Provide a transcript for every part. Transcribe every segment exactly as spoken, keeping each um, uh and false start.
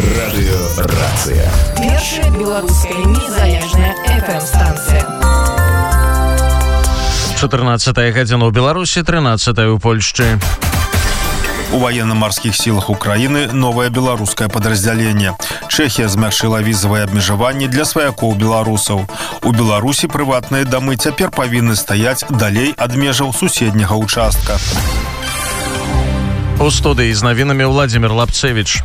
Радыёрацыя. Першая беларуская незалежная эф эм-станцыя. чатырнаццатая гадзіна ў Беларусі, трынаццатая ў Польшчы. У военно-морских силах Украины новое белорусское подразделение. Чехия змягчила визовые обмежевания для сваякоў белорусаў. У Беларуси приватные домы теперь повинны стоять далей ад межаў суседняга участка. У студыі з навінамі Владимир Лапцевич.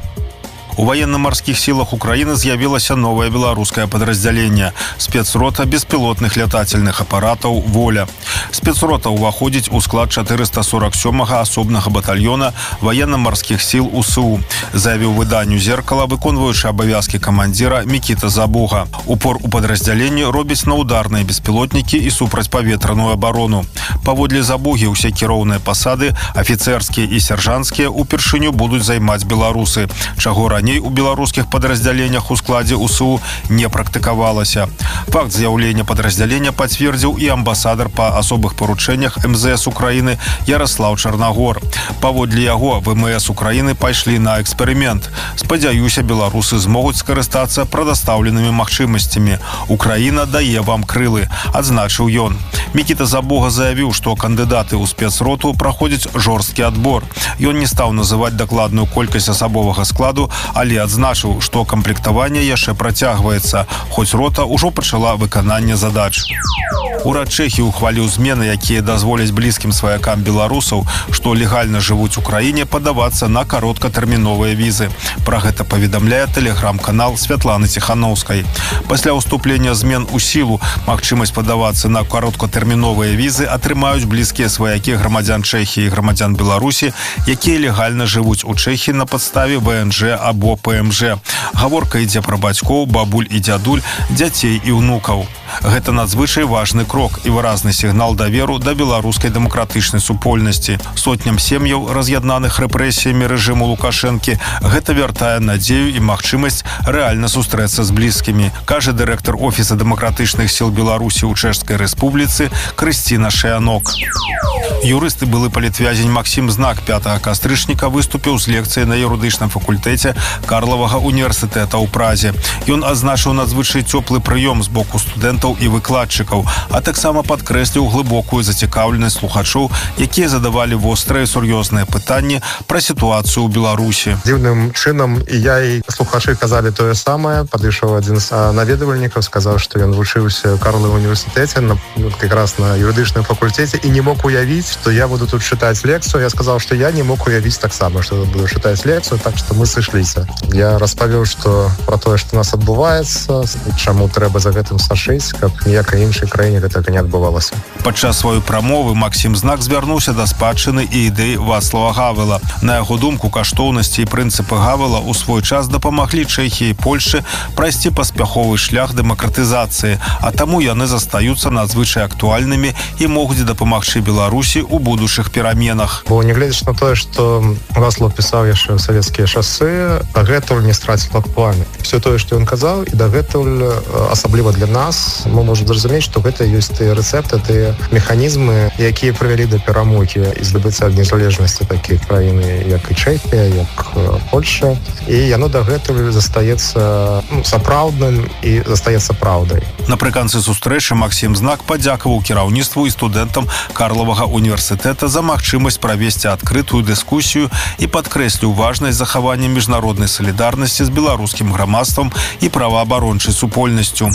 У военно-морских силах Украины з'явилось новое белорусское подразделение – спецрота беспилотных летательных аппаратов «Воля». Спецрота уваходить у склад четыреста сорок сёмага асобнага батальона военно-морских сил у эс у, заявил выданню «Зеркало» выконваючы обовязки командира Микита Забуга. Упор у подразделения робіць на ударные беспилотники и супрацьпаветраную оборону. Паводле Забуги усе кіроўныя пасады, офицерские и сержантские, упершыню будут займаць белорусы, чаго раней у белорусских подразделениях у складе у эс у не практыковалася. Факт з'яўлення подразделения подтвердил и амбассадор по особых поручениях эм зэ эс Украины Ярослав Черногор. Паводле яго в эм эс Украины пайшлі на эксперимент. Спадзяюся, белорусы змогуць скарыстацца прадастаўленымі магчымасцямі. Украина дае вам крылы, адзначыў ён. Микита Забуга заявил, что кандидаты у спецроту проходят жорсткі отбор. Ён не стал называть докладную колькасць асабовага складу, але адзначыў, што камплектаванне яшчэ працягваецца, хоць рота ўжо пачала выкананне задач. Урад Чэхіі ухваліў змены, якія дазволяць блізкім сваякам беларусаў, што легальна жывуць у краіне, падавацца на кароткатэрміновыя візы. Пра гэта паведамляе тэлеграм-канал Святланы Ціхановскай. Пасля ўступлення змен у сілу магчымасць падавацца на кароткатэрміновыя візы атрымаюць блізкія сваякі грамадзян Чэхіі і грамадзян Беларусі, якія легальна жывуць у Чэхіі на падставе вэ эн жэ або пэ эм жэ. Гаворка ідзе пра бацькоў, бабуль і дзядуль, дзяцей і ўнукаў. Гэта надзвычай важны крок і выразны сігнал даверу да беларускай дэмакратычнай супольнасці. Сотням сем'яў, раз'яднаных рэпрэсіямі рэжыму Лукашэнкі, гэта вяртае надзею і магчымасць рэальна сустрэцца з блізкімі, кажа дырэктар Офіса дэмакратычных сіл Беларусі ў Чэшскай рэспубліцы Крысціна Шаянок. Юрыст і былы палітвязень Максім Знак пятага кастрычніка выступіў з лекцыяй на юрыдычным факультэце Карлавага універсітэта ў Празе. Ён азначыў надзвычай цёплы прыём з боку студэнтаў і выкладчыкаў, а таксама падкрэсліў глыбокую зацікаўленасць слухачоў, якія задавалі вострыя сур'ёзныя пытанні пра сітуацыю ў Беларусі. Дзіўным чынам і я, і слухачы казалі тое самае. Падышоў адзін з наведвальнікаў, сказаў, што ён вучыўся ў Карлавым універсітэце, на, как раз на юрыдычным факультэце, і не мог уявіць, что я буду тут читать лекцию. Я сказал, что я не мог уявить так само, что буду читать лекцию, так что мы сышліся. Я распавёў, что про тое, что у нас адбываецца, чаму трэба за гэтым сашыць, каб ніякай іншай краіне гэтага не адбывалася. Падчас сваёй прамовы Максім Знак звярнуўся да спадчыны і ідэй Вацлава Гавела. На яго думку, каштоўнасці і прынцыпы Гавела ў свой час дапамаглі Чэхіі і Польшчы прайсці паспяховы шлях дэмакратызацыі, а таму яны застаюцца надзвычай актуальнымі і могуць дапамагчы Беларусі у будучых пераменах. Бо нягледзячы на тое, што Вацлав пісаў яшчэ ў савецкія часы, дагэтуль не страціла актуальнасць. Все тое, што ён казаў, і дагэтуль, асабліва для нас, мы можем зразумець, што гэта ёсць тыя рэцэпты, тыя механізмы, якія прывялі да перамогі і здабыцця незалежнасці такіх краін, як і Чэхія, як Польша. І яно дагэтуль застаецца ну, сапраўдным і застаецца праўдай. Напрыканцы сустрэчы Максім Знак падзякаваў кіраўніцтву і студэнтам Карлавага універсітэта за магчымасць правесці адкрытую дыскусію і падкрэсліў важнасць захавання міжнароднай салідарнасці з беларускім грамадствам і праваабарончай супольнасцю.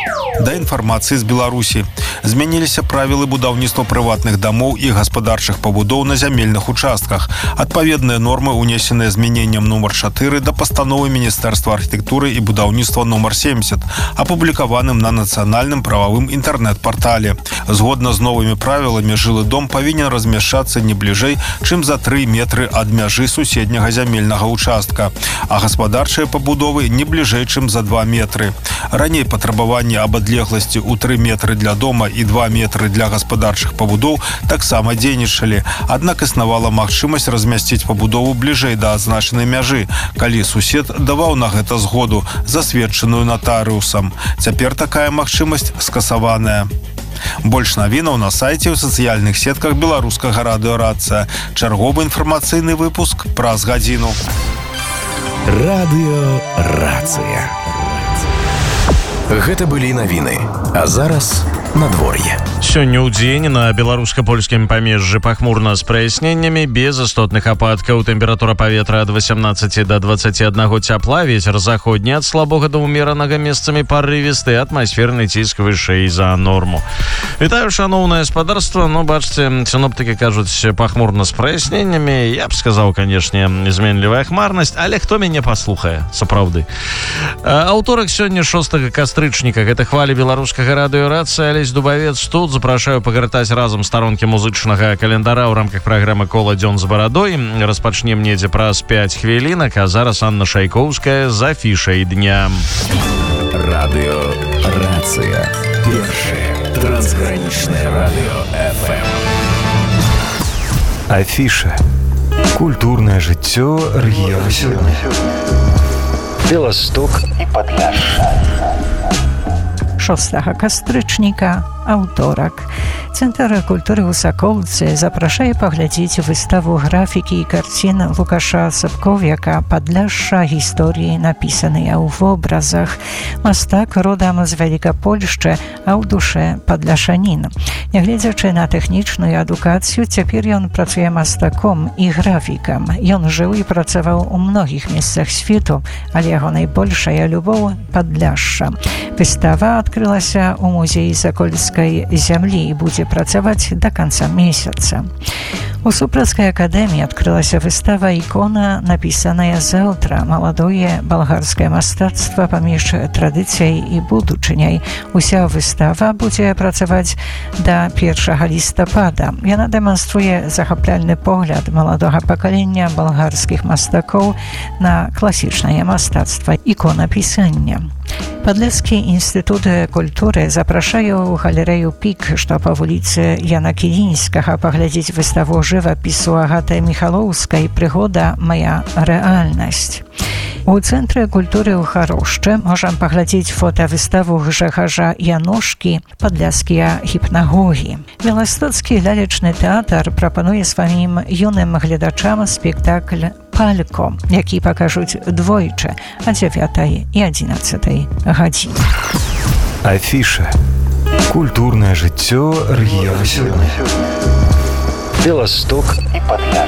Да інфармацыі з Беларусі. Змяніліся правілы будаўніцтва прыватных дамоў і гаспадарчых пабудоў на зямельных участках. Адпаведныя нормы унесеныя змяненнем нумар чатыры да пастановы Міністэрства архітэктуры і будаўніцтва нумар семьдесят, апублікаваным на нацыянальным прававым інтэрнэт-партале. Згодна з новымі правіламі, жылы дом павінен размяшчацца не бліжэй, чым за тры метры ад мяжы суседняга зямельнага участка, а гаспадарчыя пабудовы не бліжэй, чым за два метры. Раней патрабаванні аб адлегласці ў тры метры для дома і два метры для гаспадарчых пабудоў таксама дзейнічалі, аднак існавала магчымасць размясціць пабудову бліжэй да адзначанай мяжы, калі сусед даваў на гэта згоду, засведчаную натарыусам. Цяпер такая магчымасць скасаваная. Больш навінаў на сайце ў сацыяльных сетках беларускага радыёрацыя. Чарговы інфармацыйны выпуск праз гадзіну. Радыёрацыя. Гэта былі навіны, а зараз надвор'е. Сёння ў дзень на беларуска-польскім памежжы пахмурна з праясненнямі, без істотных ападкаў. Тэмпература паветра ад восемнадцати да двадцати одного цяпла, вецер заходні ад слабога да ўмеранага, месцамі парывісты, атмасферны ціск вышэй за норму. Вітаю, шаноўнае спадарства. Ну, бачце, сіноптыкі кажуць пахмурна з праясненнямі. Я б сказаў, канешне, зменлівая хмарнасць, але хто мяне паслухае, сапраўды. Аўторак сёння шостага кастрычніка. Гэта хвалі беларускага радыёрацыі. Алесь Дубавец тут. Запрашаю пагартаць разам старонкі музычнага календара ў рамках праграмы «Кола дзён з барадой». Распачнем недзе праз пяць хвілінак, а зараз Анна Шайкоўская з афішай дня. Радыёрацыя. Першае трансгранічнае радыё эф эм. Афіша. Культурнае жыццё рэгіёна сёння. Беласток і Падляшша. шостага кастрычніка, аўторак. Цэнтр культуры ў Саколцы запрашае паглядзець выставу графікі і карцін Лукаша Сапковяка «Падляшша. Гісторыі, напісаныя ў вобразах». Мастак родам з Вялікапольшчы, а ў душе падляшанін. Нягледзячы на тэхнічную адукацыю, цяпер ён працуе мастаком і графікам. Ён жыў і працаваў у многіх месцах свету, але яго найбольшая любоў – Падляшша. Выстава адкрылася ў музеі Сакольскай зямлі і будзе працаваць да канца месяца. У Супрацкай акадэміі адкрылася выстава «Ікона, напісаная заўтра. Маладое балгарскае мастацтва паміж традыцыяй і будучыняй». Уся выстава будзе працаваць да першага лістапада. Яна дэманструе захапляльны погляд маладога пакалення балгарскіх мастакоў на класічнае мастацтва іконапісання. Падляшскі інстытут культуры запрашае ў галерэю «Пік», што па вуліцы Яна Кілінскага, паглядзець выставу жывапісу Агаты Міхалоўскай «Прыгода. Мая рэальнасць». У Цэнтры культуры ў Харошчы можам паглядзець фотавыставу Гжыхажа Яношкі «Падляшскія гіпнагогі». Беластоцкі лялечны тэатр прапануе сваім юным гледачам спектакль «Палько», які пакажуць двойчы о дзевятай і адзінаццатай гадзіне. Афіша. Культурнае жыццё рэгіёна сёння. Беласток і Падляшша.